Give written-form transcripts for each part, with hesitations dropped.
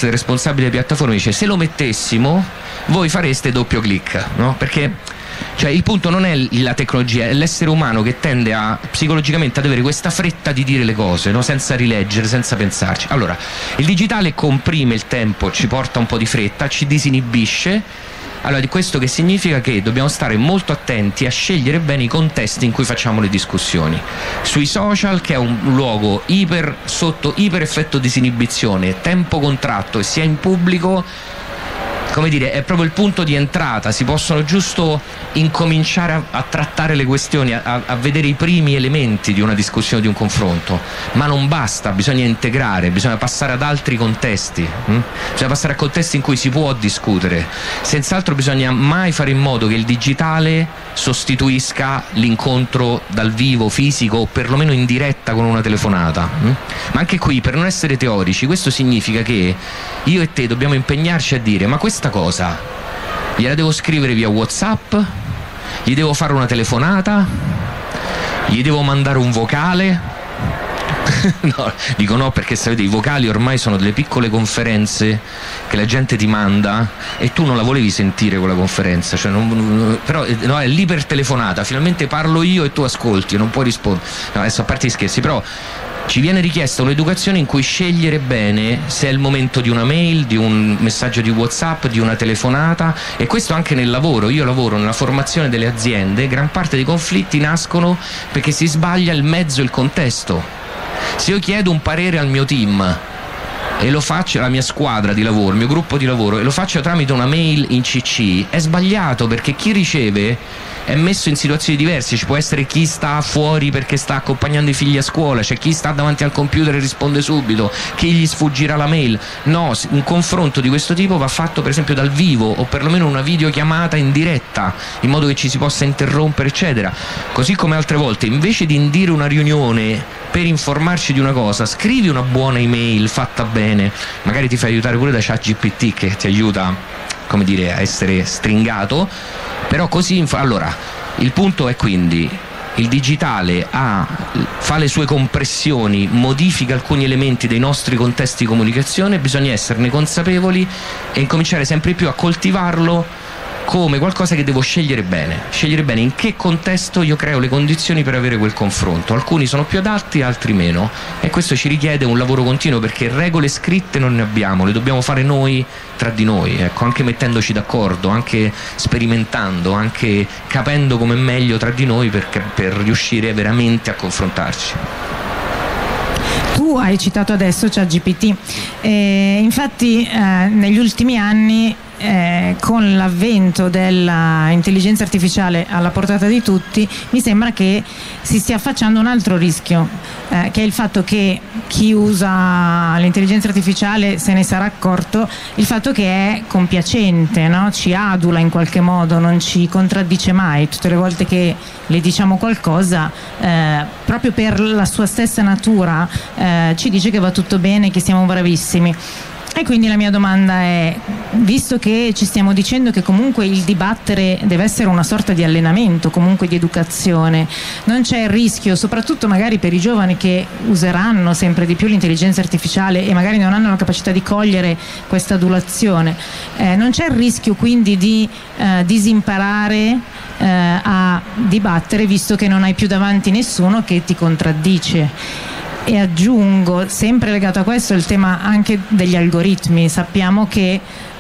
Post, il responsabile delle piattaforme, dice: se lo mettessimo voi fareste doppio click, no? Perché cioè il punto non è la tecnologia, è l'essere umano che tende psicologicamente ad avere questa fretta di dire le cose, no? Senza rileggere, senza pensarci. Allora, il digitale comprime il tempo, ci porta un po' di fretta, ci disinibisce. Allora, questo che significa che dobbiamo stare molto attenti a scegliere bene i contesti in cui facciamo le discussioni. Sui social, che è un luogo sotto iper effetto disinibizione, tempo contratto, e sia in pubblico, come dire, è proprio il punto di entrata, si possono giusto incominciare a trattare le questioni, a vedere i primi elementi di una discussione, di un confronto, ma non basta, bisogna integrare, bisogna passare ad altri contesti, bisogna passare a contesti in cui si può discutere. Senz'altro bisogna mai fare in modo che il digitale sostituisca l'incontro dal vivo, fisico, o perlomeno in diretta con una telefonata. Ma anche qui, per non essere teorici, questo significa che io e te dobbiamo impegnarci a dire: ma questa cosa gliela devo scrivere via WhatsApp? Gli devo fare una telefonata? Gli devo mandare un vocale? No, dico no, perché sapete, i vocali ormai sono delle piccole conferenze che la gente ti manda e tu non la volevi sentire quella conferenza, cioè però no, è l'ipertelefonata, finalmente parlo io e tu ascolti, non puoi rispondere. No, adesso, a parte gli scherzi, però ci viene richiesta un'educazione in cui scegliere bene se è il momento di una mail, di un messaggio di WhatsApp, di una telefonata. E questo anche nel lavoro. Io lavoro nella formazione delle aziende, gran parte dei conflitti nascono perché si sbaglia il mezzo e il contesto. Se io chiedo un parere al mio team e lo faccio, alla mia squadra di lavoro, il mio gruppo di lavoro, e lo faccio tramite una mail in CC, è sbagliato, perché chi riceve è messo in situazioni diverse. Ci può essere chi sta fuori perché sta accompagnando i figli a scuola, c'è chi sta davanti al computer e risponde subito, chi gli sfuggirà la mail. No, un confronto di questo tipo va fatto per esempio dal vivo, o perlomeno una videochiamata in diretta, in modo che ci si possa interrompere, eccetera. Così come altre volte, invece di indire una riunione per informarci di una cosa, scrivi una buona email fatta bene, magari ti fai aiutare pure da ChatGPT, che ti aiuta, come dire, a essere stringato, però così. Allora, il punto è quindi: il digitale fa le sue compressioni, modifica alcuni elementi dei nostri contesti di comunicazione, bisogna esserne consapevoli e incominciare sempre più a coltivarlo come qualcosa che devo scegliere bene in che contesto io creo le condizioni per avere quel confronto. Alcuni sono più adatti, altri meno, e questo ci richiede un lavoro continuo, perché regole scritte non ne abbiamo, le dobbiamo fare noi tra di noi, ecco, anche mettendoci d'accordo, anche sperimentando, anche capendo come meglio tra di noi per riuscire veramente a confrontarci. Tu hai citato adesso ChatGPT, infatti negli ultimi anni, con l'avvento dell'intelligenza artificiale alla portata di tutti, mi sembra che si stia affacciando un altro rischio, che è il fatto che chi usa l'intelligenza artificiale se ne sarà accorto, il fatto che è compiacente, no? Ci adula in qualche modo, non ci contraddice mai. Tutte le volte che le diciamo qualcosa, proprio per la sua stessa natura, ci dice che va tutto bene, che siamo bravissimi. E quindi la mia domanda è: visto che ci stiamo dicendo che comunque il dibattere deve essere una sorta di allenamento, comunque di educazione, non c'è il rischio, soprattutto magari per i giovani che useranno sempre di più l'intelligenza artificiale e magari non hanno la capacità di cogliere questa adulazione, non c'è il rischio quindi di disimparare a dibattere, visto che non hai più davanti nessuno che ti contraddice? E aggiungo, sempre legato a questo, il tema anche degli algoritmi. Sappiamo che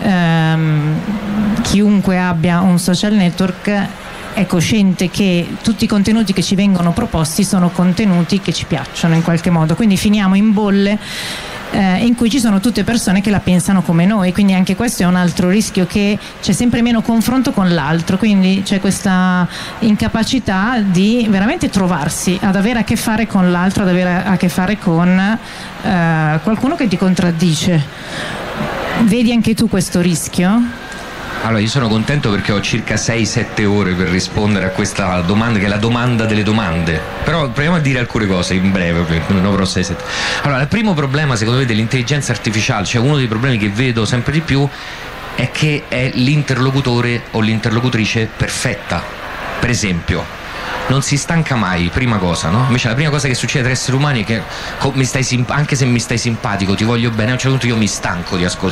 chiunque abbia un social network è cosciente che tutti i contenuti che ci vengono proposti sono contenuti che ci piacciono in qualche modo, quindi finiamo in bolle in cui ci sono tutte persone che la pensano come noi, quindi anche questo è un altro rischio, che c'è sempre meno confronto con l'altro, quindi c'è questa incapacità di veramente trovarsi, ad avere a che fare con l'altro, ad avere a che fare con qualcuno che ti contraddice. Vedi anche tu questo rischio? Allora, io sono contento perché ho circa 6-7 ore per rispondere a questa domanda, che è la domanda delle domande. Però proviamo a dire alcune cose in breve, non avrò 6-7. Allora, il primo problema, secondo me, dell'intelligenza artificiale, cioè uno dei problemi che vedo sempre di più, è che è l'interlocutore o l'interlocutrice perfetta. Per esempio, non si stanca mai, prima cosa, no? Invece la prima cosa che succede tra esseri umani è che anche se mi stai simpatico, ti voglio bene, a un certo punto io mi stanco di ascoltare.